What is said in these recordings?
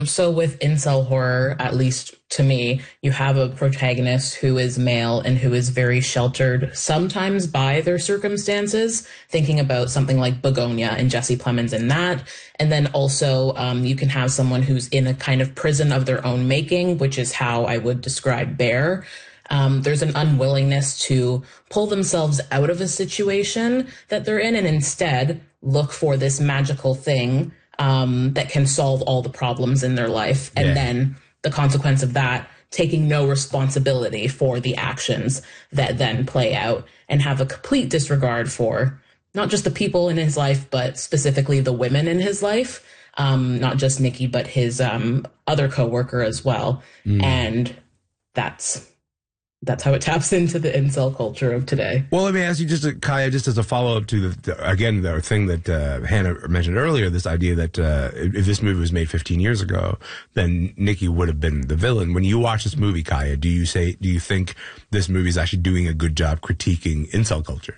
So with incel horror, at least to me, you have a protagonist who is male and who is very sheltered, sometimes by their circumstances, thinking about something like Begonia and Jesse Plemons in that. And then also you can have someone who's in a kind of prison of their own making, which is how I would describe Bear. There's an unwillingness to pull themselves out of a situation that they're in and instead look for this magical thing that can solve all the problems in their life. And then the consequence of that, taking no responsibility for the actions that then play out and have a complete disregard for not just the people in his life, but specifically the women in his life. Not just Nikki, but his other coworker as well. And that's how it taps into the incel culture of today. Well, let me ask you Kaya, just as a follow-up to the thing that Hannah mentioned earlier, this idea that if this movie was made 15 years ago, then Nikki would have been the villain. When you watch this movie, Kaya, do you think this movie is actually doing a good job critiquing incel culture?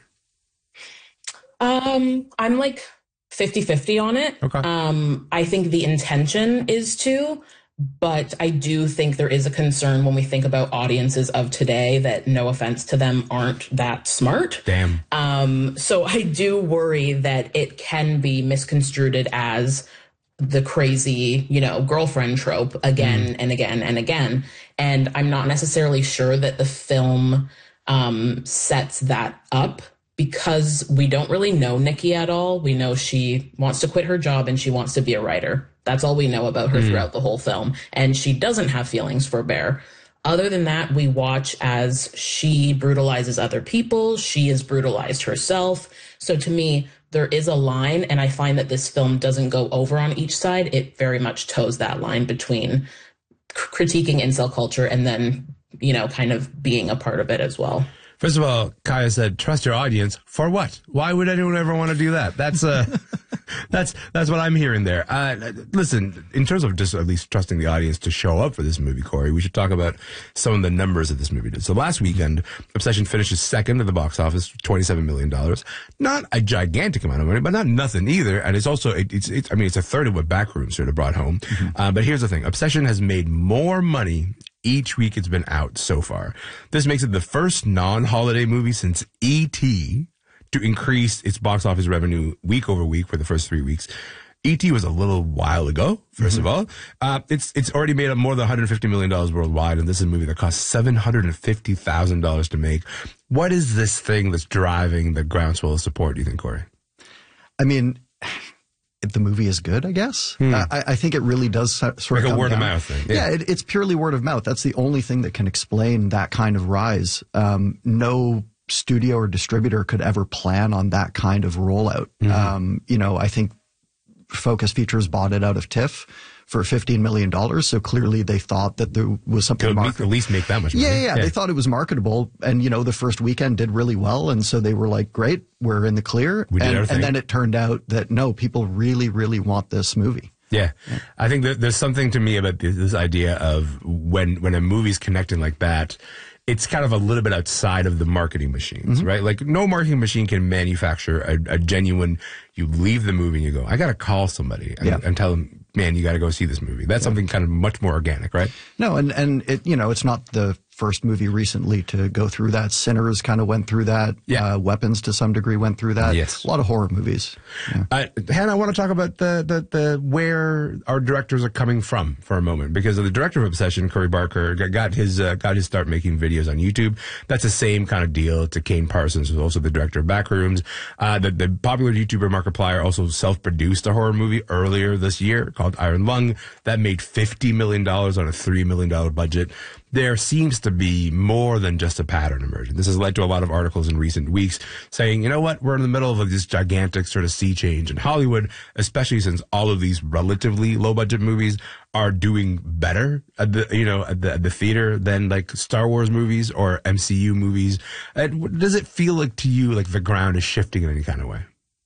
I'm like 50-50 on it. Okay. I think the intention is to. But I do think there is a concern when we think about audiences of today that, no offense to them, aren't that smart. Damn. So I do worry that it can be misconstrued as the crazy, girlfriend trope again and again and again. And I'm not necessarily sure that the film sets that up, because we don't really know Nikki at all. We know she wants to quit her job and she wants to be a writer. That's all we know about her throughout the whole film. And she doesn't have feelings for Bear. Other than that, we watch as she brutalizes other people. She is brutalized herself. So to me, there is a line, and I find that this film doesn't go over on each side. It very much toes that line between critiquing incel culture and then, kind of being a part of it as well. First of all, Kaya said, trust your audience. For what? Why would anyone ever want to do that? That's that's what I'm hearing there. Listen, in terms of just at least trusting the audience to show up for this movie, Corey, we should talk about some of the numbers that this movie did. So last weekend, Obsession finishes second at the box office, $27 million. Not a gigantic amount of money, but not nothing either. And it's also, it's a third of what Backrooms sort of brought home. But here's the thing. Obsession has made more money each week it's been out so far. This makes it the first non-holiday movie since E.T. to increase its box office revenue week over week for the first 3 weeks. E.T. was a little while ago, first of all. It's already made up more than $150 million worldwide, and this is a movie that cost $750,000 to make. What is this thing that's driving the groundswell of support, do you think, Corey? I mean, if the movie is good, I guess. I think it really does sort of like a come word down. of mouth thing. Yeah, it's purely word of mouth. That's the only thing that can explain that kind of rise. No studio or distributor could ever plan on that kind of rollout. I think Focus Features bought it out of TIFF for $15 million. So clearly they thought that there was something marketable. At least make that much money. Yeah. They thought it was marketable. And, the first weekend did really well. And so they were like, great, we're in the clear. And then it turned out that no, people really, really want this movie. Yeah. I think that there's something to me about this idea of when a movie's connecting like that, it's kind of a little bit outside of the marketing machines, right? Like no marketing machine can manufacture a genuine, you leave the movie and you go, I got to call somebody and tell them, man, you got to go see this movie. That's something kind of much more organic, right? No, and it, it's not the first movie recently to go through that. Sinners kind of went through that. Weapons to some degree went through that. Yes. A lot of horror movies. Yeah. Hannah, I want to talk about the where our directors are coming from for a moment, because the director of Obsession, Curry Barker, got his start making videos on YouTube. That's the same kind of deal to Kane Parsons, who's also the director of Backrooms. The popular YouTuber Markiplier also self-produced a horror movie earlier this year called Iron Lung that made $50 million on a $3 million budget. There seems to be more than just a pattern emerging. This has led to a lot of articles in recent weeks saying, you know what, we're in the middle of this gigantic sort of sea change in Hollywood, especially since all of these relatively low budget movies are doing better at the theater than like Star Wars movies or MCU movies. Does it feel like to you like the ground is shifting in any kind of way?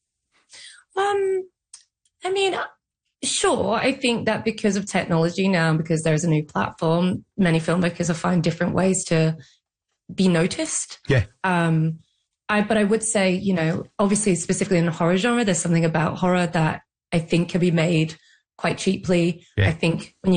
I mean, sure. I think that because of technology now, because there's a new platform, many filmmakers are finding different ways to be noticed. Yeah. But I would say, obviously, specifically in the horror genre, there's something about horror that I think can be made quite cheaply. Yeah. I think when